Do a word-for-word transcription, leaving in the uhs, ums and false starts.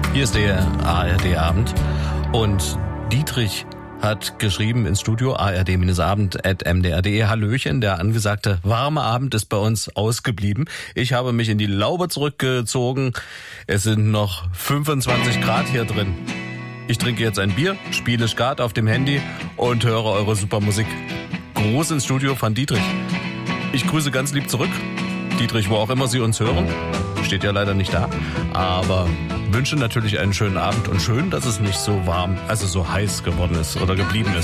Hier ist der A R D-Abend und Dietrich hat geschrieben ins Studio a r d abend at m d r punkt d e. Hallöchen, der angesagte warme Abend ist bei uns ausgeblieben. Ich habe mich in die Laube zurückgezogen. Es sind noch fünfundzwanzig Grad hier drin. Ich trinke jetzt ein Bier, spiele Skat auf dem Handy und höre eure super Musik. Gruß ins Studio von Dietrich. Ich grüße ganz lieb zurück. Dietrich, wo auch immer Sie uns hören. Steht ja leider nicht da. Aber wünsche natürlich einen schönen Abend und schön, dass es nicht so warm, also so heiß geworden ist oder geblieben ist.